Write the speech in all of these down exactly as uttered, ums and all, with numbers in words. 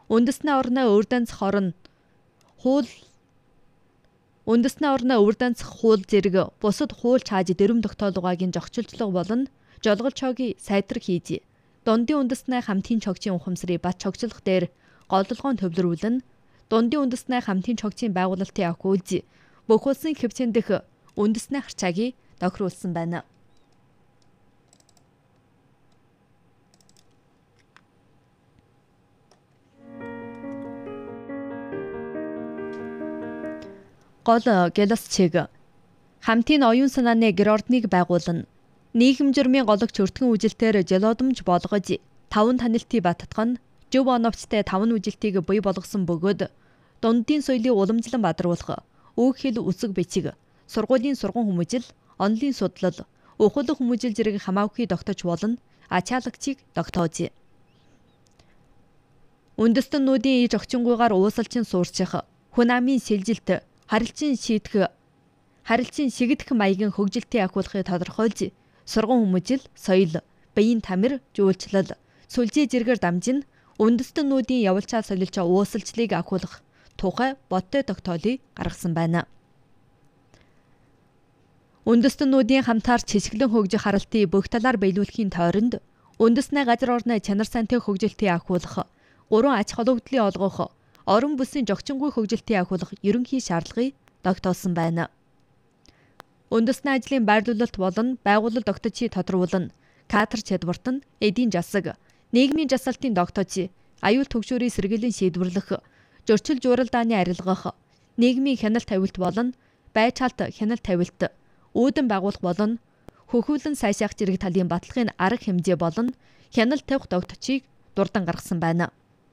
үндэсний орны өвөр данцх орн хууль үндэсний орны өвөр данцх хууль зэрэг бусад хууль чааж дэрэм тогтоолгоогийн зохицуулчлага болон жолгол чогийн сайдар хийж дундын үндэсний хамтын чогчийн ухамсарыг бат чогчлох дээр голлогоон төвлөрүүлэн дундын үндэсний хамтын чогчийн байгуулалтын акуулж бүх улсын хэвцэн дэх үндэсний харчаагийг тохируулсан байна. Гол гэлас чиг хамтын оюун санааны гэр ордныг байгуулна. Нийгэм журмын гологч өртгөн үжилтээр жолоодомж болгож таван танилтыг баттган зөв оновчтой таван үжилтийг бий болгосон бөгөөд дундын соёлыг уламжлан бадруулах, үг хэл үсэг бичиг, сургуулийн сургууль хүмүүжил, онлын судлал, ухуулах хүмүүжил зэрэг хамаагүй тогтож болно. Ачаалагчийг тогтоож. Үндэстэнүүдийн иж огчингуйгаар уусалчин суурчих, хүн амын сэлжилт, харилцан шийдэх, харилцан шигдэх маягийн хөгжилтийн ахуулахыг тодорхойлж, сургууль хүмүүжил, соёл, биеийн тамир, жуулчлал, сүлжээ зэргээр дамжин үндэстэнүүдийн явуулчаа солилж уусалчлыг ахуулах тухай бодтой тогтоолыг гаргасан байна. Үндэстэнүүдийн хамтаар чичгэлэн хөгжих харалтыг бүх талаар биелүүлэхийн тойронд үндэсний газар орны чанар сантай хөгжилтийг ахуулах, гурван аж холбогдлыг олгох, орон бүсийн жогчингүй хөгжилтийг ахуулах ерөнхий шаардлагыг тогтоосон байна. Үндэсний ажлын байрлуулалт болон байгууллага тогтоочийг тодорхойлно. Кадр чадварт нь эдийн засаг, нийгмийн жасалтын тогтоочийг аюул түгшүүрийг сэргийлэн шийдвэрлэх, зөрчил журалдааны арилгах, нийгмийн хяналт тавилт болон байцаалт хяналт тавилт, үүдэн байгуулах болон хөхүүлэн сайшаах зэрэг талын баталгын арга хэмжээ болон хяналт тавих тогтоочийг дурдан гаргасан байна.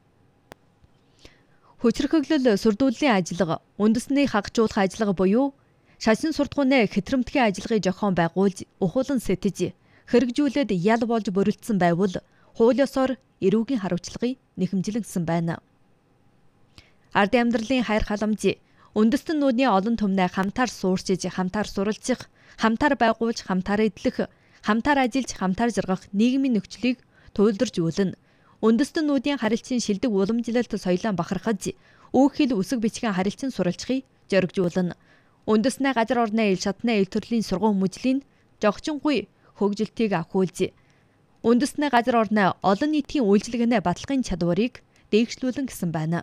Хүчирхэглэл сүрдүүллийн ажиллага, үндэсний хагжуулах ажиллага буюу шашин суртахууны хэтрэмтгий ажиллагыг зохион байгуулж, ухуулан сэтэж, хэрэгжүүлээд ял болж бүрэлдсэн байвал хууль ёсоор эрүүгийн хариуцлагыг нэхэмжлэгсэн байна. Ардын амьдралын хайр халамж, үндэстэнүүдийн олон түмнээ хамтаар суурчиж, хамтаар суралцах, хамтаар байгуулж, хамтаар эдлэх, хамтаар ажиллаж, хамтаар жаргах нийгмийн нөхцөлийг туйлдэржүүлнэ. Үндэстэнүүдийн харилцан шилдэг уламжлалт соёлоо бахархаж, үг хэл үсэг бичгийн харилцан суралцахыг зоригжуулна. Үндэсний газар орны ил шатны ил төрлийн сургууль хүмүүжлийн жогчингүй хөгжилтийг ахуулж, үндэсний газар орны олон нийтийн үйлчилгээний баталгын чадварыг дээгшлүүлэн гэсэн байна.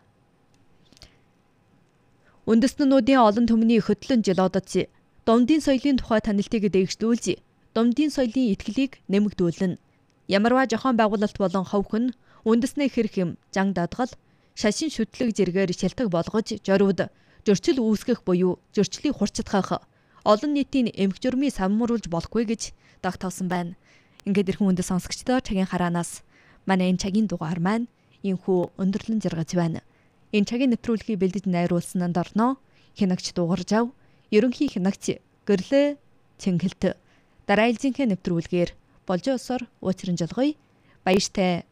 Үндэстнүүдийн олон түмний хөтлөн жолоодож, дундын соёлын тухай танилтыг дээгшлүүлж, дундын соёлын итгэлийг нэмэгдүүлнэ. Ямарваа зохион байгуулалт болон ховх нь үндэсний хэрэг юм, зан дадгал, шашин шүтлэг зэргээр шилдэг болгож, зориуд зөрчил үүсгэх буюу зөрчлийг хурцдах, олон нийтийн эмх журмыг самруулж болохгүй гэж тогтоосон байна. Ингээд ирхэн үндэс сонсогчдоо цагийн хараанаас манай энэ цагийн дугаар маань инхүү өндөрлөн жаргаж байна. Энэ цагийн нэвтрүүлгийг бэлдэж найруулсан дорноо хянагч дугаржав, ерөнхий хянагч гэрлээ Цэнгэлт. Дараа ээлжийнхээ нэвтрүүлгээр болж өсөр уучран жолгоё. Баяртай